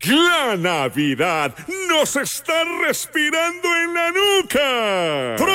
La Navidad nos está respirando en la nuca.